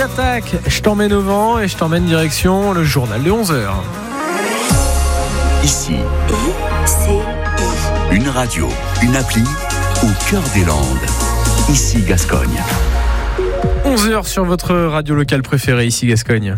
attaques. Je t'emmène au vent et je t'emmène direction le journal de 11h. Ici, une radio, une appli au cœur des Landes. Ici Gascogne. 11h sur votre radio locale préférée, ici Gascogne.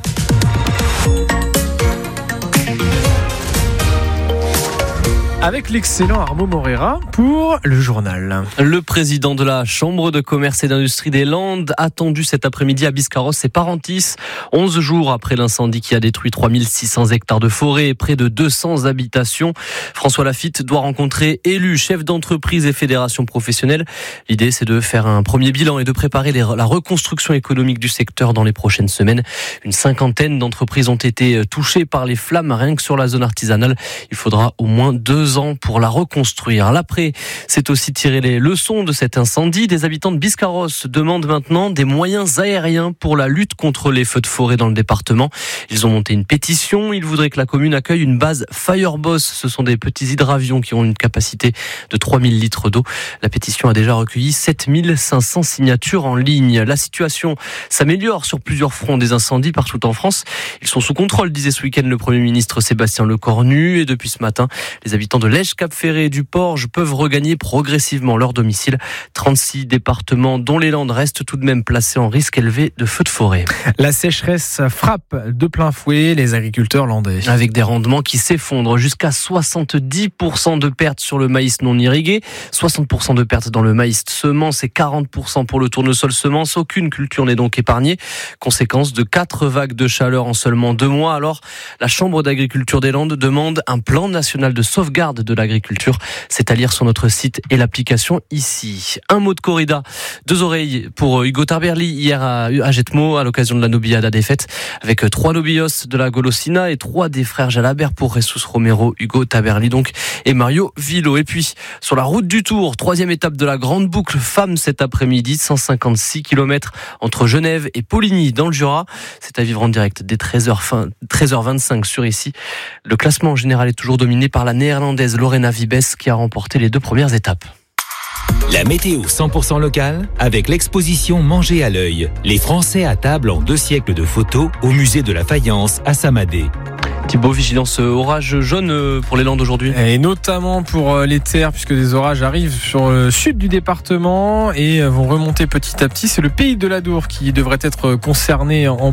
Avec l'excellent Arnaud Morera pour le journal. Le président de la Chambre de commerce et d'industrie des Landes, attendu cet après-midi à Biscarrosse et Parentis, 11 jours après l'incendie qui a détruit 3600 hectares de forêt et près de 200 habitations. François Laffitte doit rencontrer élus, chefs d'entreprise et fédérations professionnelles. L'idée, c'est de faire un premier bilan et de préparer la reconstruction économique du secteur dans les prochaines semaines. Une cinquantaine d'entreprises ont été touchées par les flammes, rien que sur la zone artisanale. Il faudra au moins 2 ans pour la reconstruire. L'après, c'est aussi tirer les leçons de cet incendie. Des habitants de Biscarrosse demandent maintenant des moyens aériens pour la lutte contre les feux de forêt dans le département. Ils ont monté une pétition. Ils voudraient que la commune accueille une base Fireboss. Ce sont des petits hydravions qui ont une capacité de 3000 litres d'eau. La pétition a déjà recueilli 7500 signatures en ligne. La situation s'améliore sur plusieurs fronts des incendies partout en France. Ils sont sous contrôle, disait ce week-end le Premier ministre Sébastien Lecornu. Et depuis ce matin, les habitants de Lège, Cap-Ferré et du Porge peuvent regagner progressivement leur domicile. 36 départements dont les Landes restent tout de même placés en risque élevé de feux de forêt. La sécheresse frappe de plein fouet les agriculteurs landais. Avec des rendements qui s'effondrent jusqu'à 70% de pertes sur le maïs non irrigué, 60% de pertes dans le maïs semence et 40% pour le tournesol semence. Aucune culture n'est donc épargnée. Conséquence de 4 vagues de chaleur en seulement 2 mois. Alors, la Chambre d'agriculture des Landes demande un plan national de sauvegarde de l'agriculture. C'est à lire sur notre site et l'application ici. Un mot de corrida, 2 oreilles pour Hugo Taberli hier à Jetmo à l'occasion de la Nobiliada des fêtes avec 3 nobillos de la Golosina et 3 des frères Jalabert pour Jesus Romero, Hugo Taberli donc et Mario Villo. Et puis sur la route du Tour, 3e étape de la grande boucle femme cet après-midi, 156 km entre Genève et Poligny dans le Jura. C'est à vivre en direct dès 13h25 sur ici. Le classement général est toujours dominé par la néerlandaise Lorena Vibes qui a remporté les 2 premières étapes. La météo 100% locale avec l'exposition Manger à l'œil. Les Français à table en 2 siècles de photos au musée de la faïence à Samadé. Thibaut, vigilance orage jaune pour les Landes aujourd'hui. Et notamment pour les terres, puisque des orages arrivent sur le sud du département et vont remonter petit à petit. C'est le pays de l'Adour qui devrait être concerné en